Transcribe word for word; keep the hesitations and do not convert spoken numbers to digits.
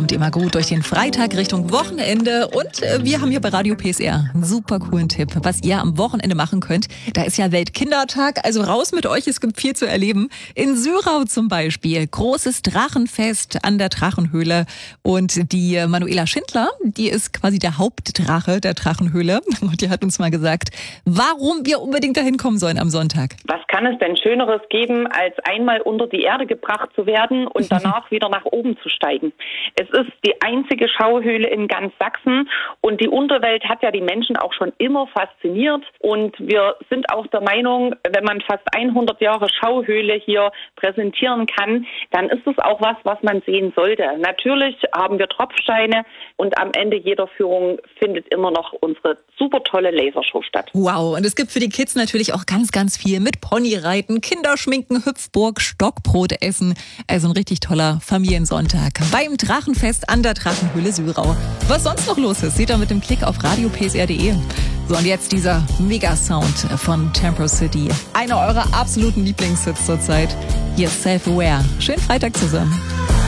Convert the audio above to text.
kommt immer gut durch den Freitag Richtung Wochenende. Und wir haben hier bei Radio P S R einen super coolen Tipp, was ihr am Wochenende machen könnt. Da ist ja Weltkindertag, also raus mit euch, es gibt viel zu erleben. In Syrau zum Beispiel, großes Drachenfest an der Drachenhöhle. Und die Manuela Schindler, die ist quasi der Hauptdrache der Drachenhöhle. Und die hat uns mal gesagt, warum wir unbedingt dahin kommen sollen am Sonntag. Was kann es denn Schöneres geben, als einmal unter die Erde gebracht zu werden und danach wieder nach oben zu steigen? Es ist die einzige Schauhöhle in ganz Sachsen und die Unterwelt hat ja die Menschen auch schon immer fasziniert und wir sind auch der Meinung, wenn man fast hundert Jahre Schauhöhle hier präsentieren kann, dann ist es auch was, was man sehen sollte. Natürlich haben wir Tropfsteine und am Ende jeder Führung findet immer noch unsere super tolle Lasershow statt. Wow, und es gibt für die Kids natürlich auch ganz, ganz viel mit Ponyreiten, Kinderschminken, Hüpfburg, Stockbrot essen. Also ein richtig toller Familiensonntag beim Drachenfest an der Drachenhöhle Syrau. Was sonst noch los ist, seht ihr mit dem Klick auf radio p s r punkt d e. So, und jetzt dieser Mega-Sound von Tempo City. Einer eurer absoluten Lieblingshits zurzeit. Hier ist Self-Aware. Schönen Freitag zusammen.